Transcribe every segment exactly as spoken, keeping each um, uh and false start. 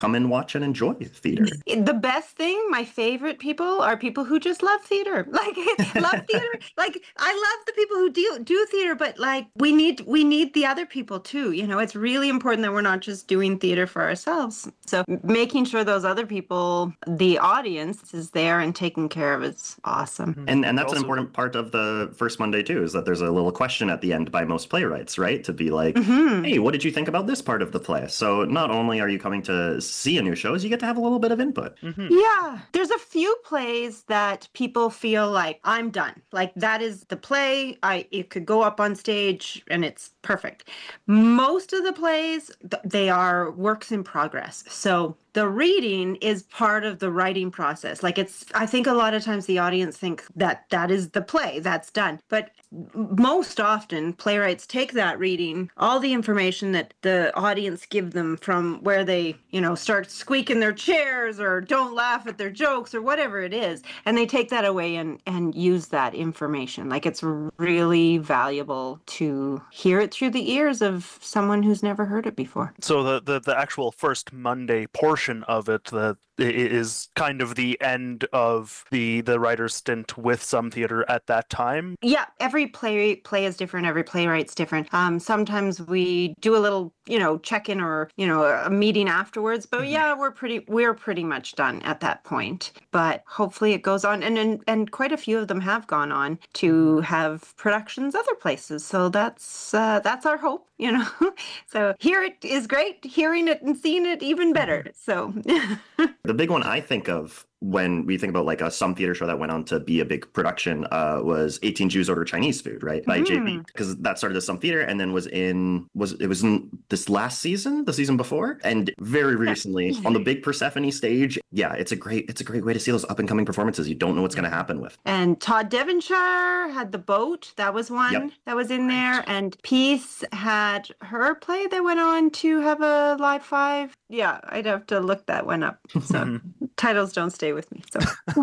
come and watch and enjoy theater. The best thing, my favorite people are people who just love theater. Like love theater. Like I love the people who do do theater, but like we need we need the other people too. You know, it's really important that we're not just doing theater for ourselves. So making sure those other people, the audience, is there and taken care of is awesome. And and that's Also- an important part of the first Monday too, is that there's a little question at the end by most playwrights, right? To be like, Mhm. hey, what did you think about this part of the play? So not only are you coming to see a new show, you get to have a little bit of input. Mhm. Yeah, there's a few plays that people feel like I'm done. Like that is the play. I it could go up on stage and it's perfect. Most of the plays th- they are works in progress. So the reading is part of the writing process. Like it's I think a lot of times the audience think that that is the play, that's done. But most often playwrights take that reading, all the information that the audience give them from where they, you know, start squeaking their chairs or don't laugh at their jokes or whatever it is, and they take that away and and use that information. Like it's really valuable to hear it through the ears of someone who's never heard it before. So the, the, the actual first Monday portion of it that i- is kind of the end of the the writer's stint with some theater at that time. Yeah, every play play is different. Every playwright's different. Um, sometimes we do a little, you know, check in or you know a meeting afterwards. But Mhm. yeah, we're pretty we're pretty much done at that point. But hopefully it goes on, and and and quite a few of them have gone on to have productions other places. So that's uh, that's our hope, you know. So here it is great. Hearing it and seeing it even better. So. The big one I think of when we think about like a some theater show that went on to be a big production uh, was eighteen Jews Order Chinese Food, right? By J B, Mhm. because that started as some theater and then was in was it was in this last season, the season before, and very recently on the big Persephone stage. Yeah, it's a great it's a great way to see those up and coming performances. You don't know what's going to happen with. And Todd Devonshire had The Boat. That was one Yep. that was in there. And Peace had her play that went on to have a live five. Yeah, I'd have to look that one up. So titles don't stay with me. So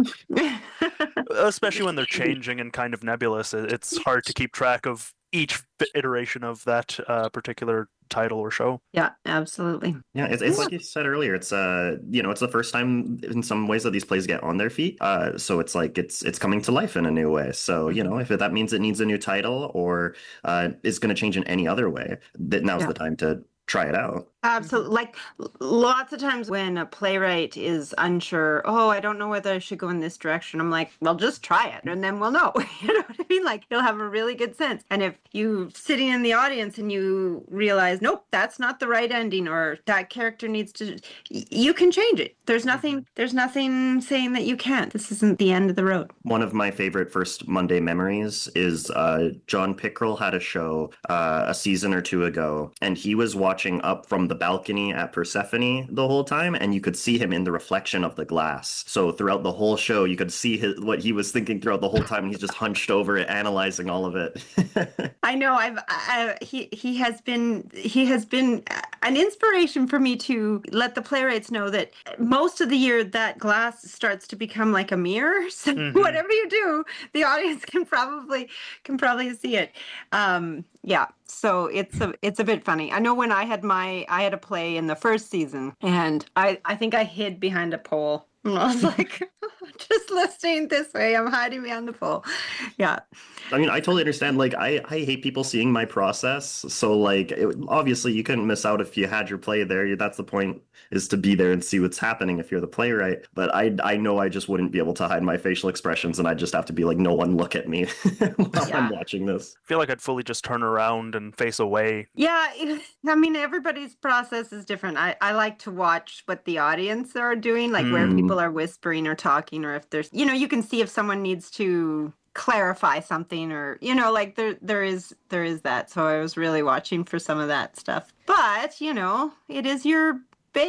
Especially when they're changing and kind of nebulous, it- it's hard to keep track of each iteration of that uh, particular title or show. yeah, absolutely. Yeah, it's, it's like you said earlier. It's uh, you know, it's the first time in some ways that these plays get on their feet. Uh, so it's like it's it's coming to life in a new way. So you know, if that means it needs a new title or uh, is going to change in any other way, that now's Yeah. the time to try it out. Absolutely. Like l- lots of times when a playwright is unsure, oh, I don't know whether I should go in this direction. I'm like, well, just try it and then we'll know. You know what I mean? Like you'll have a really good sense. And if you sitting in the audience and you realize, nope, that's not the right ending or that character needs to, y- you can change it. There's nothing, there's nothing saying that you can't. This isn't the end of the road. One of my favorite first Monday memories is uh, John Pickrell had a show uh, a season or two ago, and he was watching up from the balcony at Persephone the whole time, and you could see him in the reflection of the glass. So throughout the whole show, you could see his, what he was thinking throughout the whole time, and he's just hunched over it, analyzing all of it. I know I've I, he he has been he has been an inspiration for me to let the playwrights know that most of the year that glass starts to become like a mirror. So Mhm. whatever you do, the audience can probably can probably see it. Um, yeah, so it's a it's a bit funny. I know when I had my I had a play in the first season, and I I think I hid behind a pole. And I was like, just listening this way. I'm hiding behind the pole. Yeah. I mean, I totally understand. Like, I, I hate people seeing my process. So, like, it, obviously, you couldn't miss out if you had your play there. That's the point, is to be there and see what's happening if you're the playwright. But I, I know I just wouldn't be able to hide my facial expressions, and I'd just have to be like, no one look at me while Yeah. I'm watching this. I feel like I'd fully just turn around and face away. Yeah, it- I mean, everybody's process is different. I, I like to watch what the audience are doing, like where Mm. people are whispering or talking, or if there's, you know, you can see if someone needs to clarify something, or you know, like there there is there is that. So I was really watching for some of that stuff. But you know, it is your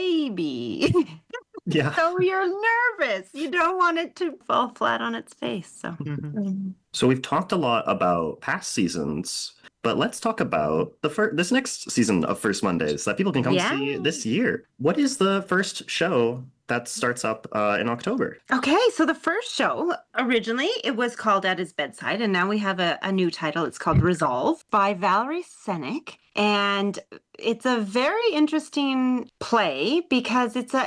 baby, Yeah. so you're nervous. You don't want it to fall flat on its face. So. So we've talked a lot about past seasons, but let's talk about the first this next season of First Mondays that people can come Yeah. see this year. What is the first show that starts up uh, in October? Okay, so the first show, originally, it was called At His Bedside, and now we have a, a new title. It's called Resolve by Valerie Senek. And it's a very interesting play because it's a